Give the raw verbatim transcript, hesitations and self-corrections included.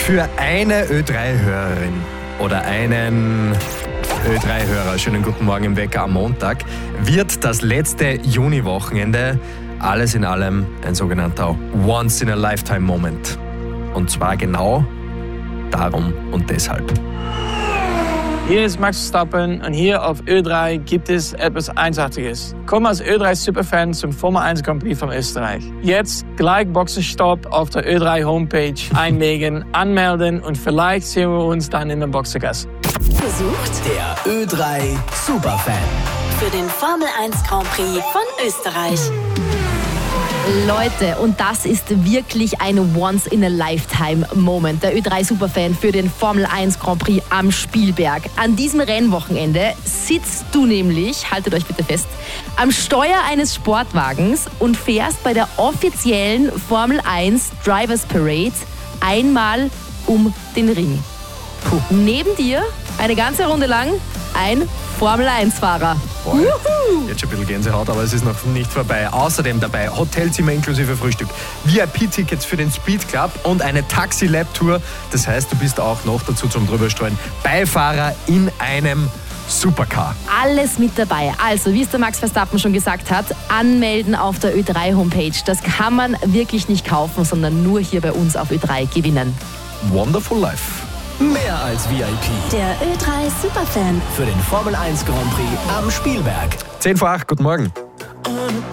Für eine Ö drei Hörerin oder einen Ö drei Hörer, schönen guten Morgen im Wecker am Montag, wird das letzte Juni-Wochenende alles in allem ein sogenannter Once-in-a-Lifetime-Moment. Und zwar genau darum und deshalb. Hier ist Max Verstappen und hier auf Ö drei gibt es etwas Einzigartiges. Komm als Ö drei Superfan zum Formel eins Grand Prix von Österreich. Jetzt gleich Boxenstopp auf der Ö drei Homepage einlegen, anmelden und vielleicht sehen wir uns dann in der Boxergasse. Besucht der Ö drei Superfan für den Formel eins Grand Prix von Österreich. Leute, und das ist wirklich ein Once-in-a-Lifetime-Moment. Der Ö drei Superfan für den Formel eins Grand Prix am Spielberg. An diesem Rennwochenende sitzt du nämlich, haltet euch bitte fest, am Steuer eines Sportwagens und fährst bei der offiziellen Formel eins Drivers Parade einmal um den Ring. Puh. Neben dir eine ganze Runde lang ein Formel eins Fahrer. Boah, jetzt schon ein bisschen Gänsehaut, aber es ist noch nicht vorbei. Außerdem dabei Hotelzimmer inklusive Frühstück, V I P-Tickets für den Speed Club und eine Taxi-Lab-Tour. Das heißt, du bist auch noch dazu zum drüberstreuen Beifahrer in einem Supercar. Alles mit dabei. Also, wie es der Max Verstappen schon gesagt hat, anmelden auf der Ö drei Homepage. Das kann man wirklich nicht kaufen, sondern nur hier bei uns auf Ö drei gewinnen. Wonderful Life. Mehr als V I P. Der Ö drei Superfan für den Formel eins Grand Prix am Spielberg. zehn vor acht, guten Morgen.